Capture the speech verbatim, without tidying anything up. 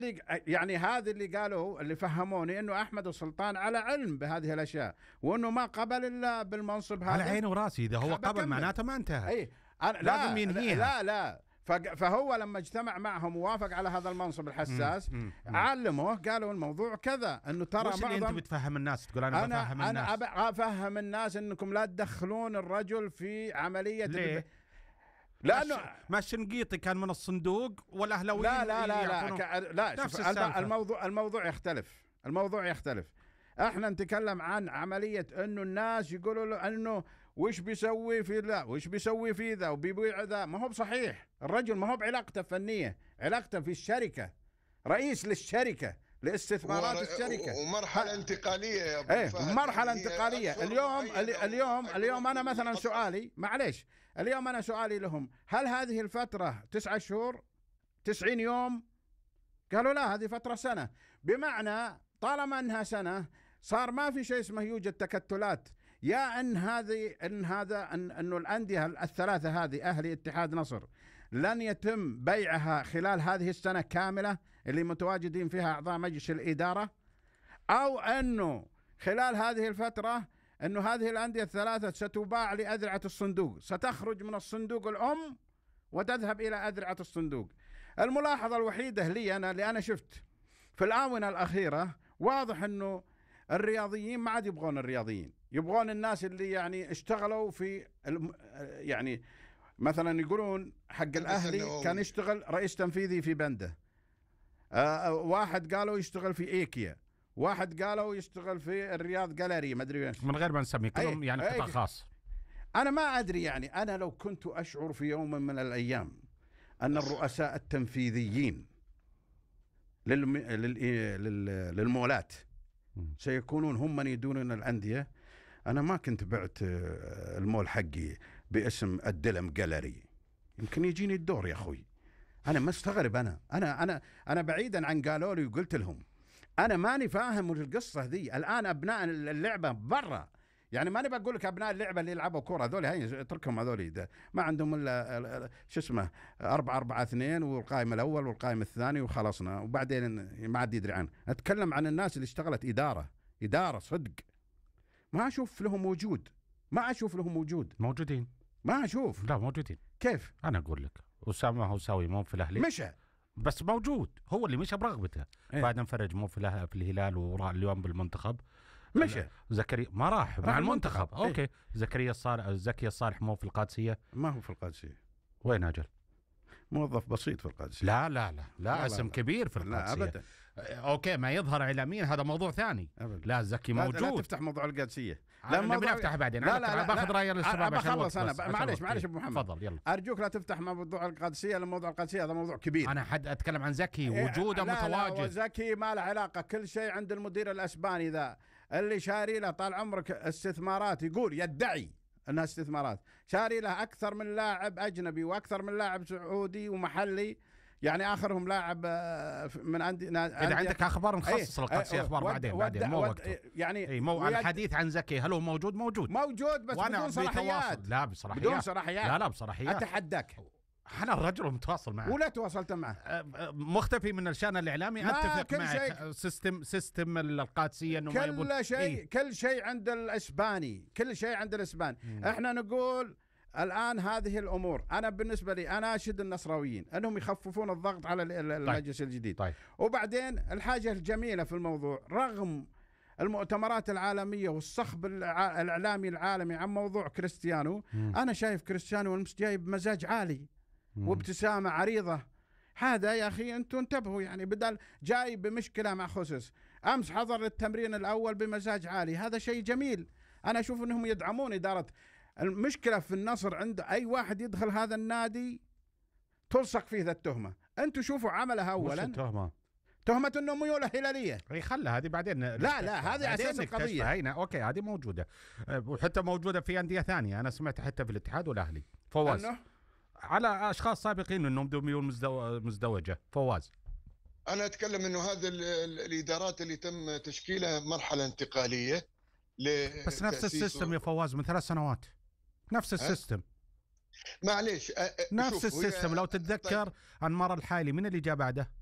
يعني هذا اللي قالوا اللي فهموني انه احمد السلطان على علم بهذه الاشياء، وانه ما قبل الا بالمنصب هذا. على عيني وراسي، اذا هو قبل معناته ما انتهى. اي أنا لازم ينهيها. لا لا فهو لما اجتمع معهم ووافق على هذا المنصب الحساس علموه، قالوا الموضوع كذا، انه ترى معظم اللي انت بتفهم الناس، تقول انا, أنا بفهم الناس الناس انا افهم الناس انكم لا تدخلون الرجل في عمليه. ليه؟ لانه ما الشنقيطي كان من الصندوق والاهلاويين لا لا لا لا, لا لا الموضوع الموضوع يختلف الموضوع يختلف احنا نتكلم عن عمليه انه الناس يقولوا له انه وش بيسوي في ذا وش بيسوي في ذا وبيبيع ذا. ما هو بصحيح، الرجل ما هو بعلاقته فنيه، علاقته في الشركه، رئيس للشركه لاستثمارات الشركه، ومرحله انتقاليه يا ابو ايه مرحله انتقاليه. اليوم اليوم اليوم انا مثلا سؤالي معليش اليوم انا سؤالي لهم، هل هذه الفتره تسعة شهور تسعين يوم؟ قالوا لا، هذه فتره سنه. بمعنى طالما انها سنه صار ما في شيء اسمه يوجد تكتلات. يا ان هذه ان هذا ان انه الانديه الثلاثه هذه اهلي اتحاد نصر لن يتم بيعها خلال هذه السنه كامله اللي متواجدين فيها اعضاء مجلس الاداره، او انه خلال هذه الفتره انه هذه الانديه الثلاثه ستباع لاذرعه الصندوق، ستخرج من الصندوق الام وتذهب الى اذرعه الصندوق. الملاحظه الوحيده لي انا اللي انا شفت في الاونه الاخيره، واضح انه الرياضيين ما عاد يبغون الرياضيين، يبغون الناس اللي يعني اشتغلوا في الم... يعني مثلا يقولون حق الاهلي كان يشتغل رئيس تنفيذي في بنده، آه واحد قالوا يشتغل في ايكيا، واحد قالوا يشتغل في الرياض جاليري ما ادري وين، من غير ما نسمي كلهم يعني قطاع خاص. انا ما ادري، يعني انا لو كنت اشعر في يوم من الايام ان الرؤساء التنفيذيين للم... لل... لل... للمولات سيكونون هم من يدونون الأندية، أنا ما كنت بعت المول حقي باسم الدلم جاليري. يمكن يجيني الدور يا أخوي. أنا مستغرب، أنا أنا أنا أنا بعيدا عن قالوا لي وقلت لهم أنا ماني فاهم القصة ذي. الآن أبناء اللعبة برا، يعني ما نبى أقول لك أبناء اللعبة اللي يلعبوا كورة هذول هاي اتركهم، هذول ما عندهم إلا شو اسمه أربعة أربعة اثنين والقائم الأول والقائم الثاني وخلصنا، وبعدين ما عاد يدري عنه. أتكلم عن الناس اللي اشتغلت إدارة إدارة صدق، ما أشوف لهم وجود، ما أشوف لهم وجود. موجودين، ما أشوف. لا موجودين. كيف؟ أنا أقول لك أسامة هوساوي مو في الأهلي، مشى بس موجود، هو اللي مشى برغبته. إيه؟ بعد انفرج مو في في الهلال وراح اليوم بالمنتخب، مشى. زكريا ما راح مع المنتخب, المنتخب. اوكي. إيه؟ زكريا الصالح زكي الصالح مو في القادسيه. ما هو في القادسيه. وين اجل؟ موظف بسيط في القادسيه. لا لا لا لا, لا اسم لا كبير في القادسيه. لا ابدا. اوكي ما يظهر اعلاميا هذا موضوع ثاني أبداً. لا زكي موجود. لا, لا تفتح موضوع القادسيه. لا موضوع نفتح بعدين. لا لا, لا باخذ راي الشباب عشان بخلص انا. معلش معلش ابو محمد، تفضل يلا. ارجوك لا تفتح موضوع القادسيه، لان موضوع القادسيه هذا موضوع كبير. انا حد اتكلم عن زكي وجوده لا متواجد. لا زكي ما له علاقه، كل شيء عند المدير الاسباني ذا اللي شاري له طال عمرك استثمارات، يقول يدعي انها استثمارات، شاري له اكثر من لاعب اجنبي واكثر من لاعب سعودي ومحلي، يعني اخرهم لاعب من عندي. اذا عندك اخبار نخصص القادسيه اخبار بعدين بعدين مو وقته. يعني اي مو الحديث عن زكي، هل هو موجود؟ موجود موجود بس بدون صلاحيات. لا بصراحيات، بدون صلاحيات. لا لا بصراحيات. اتحداك، انا الرجل متواصل معه ولا تواصلت معه، مختفي من الشان الاعلامي. اتفق معك، سيستم سيستم القادسيه انه كل ما شيء إيه؟ كل شيء عند الاسباني، كل شيء عند الاسباني. م. احنا نقول الآن هذه الأمور، أنا بالنسبة لي أنا أشد النصراويين أنهم يخففون الضغط على المجلس طيب. الجديد طيب. وبعدين الحاجة الجميلة في الموضوع، رغم المؤتمرات العالمية والصخب الإعلامي العالمي عن موضوع كريستيانو، م. أنا شايف كريستيانو والمس جاي بمزاج عالي م. وابتسامة عريضة. هذا يا أخي أنتوا انتبهوا، يعني بدل جاي بمشكلة مع خوسس، أمس حضر التمرين الأول بمزاج عالي، هذا شيء جميل. أنا أشوف أنهم يدعمون إدارة. المشكلة في النصر عند أي واحد يدخل هذا النادي تلصق فيه ذا التهمة. أنتوا شوفوا عملها أولا. التهمة تهمة أنه ميولة هلالية. اي خلها هذه بعدين. لا لا هذه أساس القضية. هينا أوكي هذه موجودة، وحتى موجودة في أندية ثانية. أنا سمعت حتى في الاتحاد والأهلي فواز أنه؟ على أشخاص سابقين أنهم بدهم ميول مزدو... مزدوجة. فواز أنا أتكلم أنه هذه الإدارات اللي تم تشكيلها مرحلة انتقالية، بس نفس السيستم يا فواز من ثلاث سنوات، نفس السيستم. معليش نفس السيستم. لو تتذكر طيب. أنمار الحالي من اللي جاء بعده؟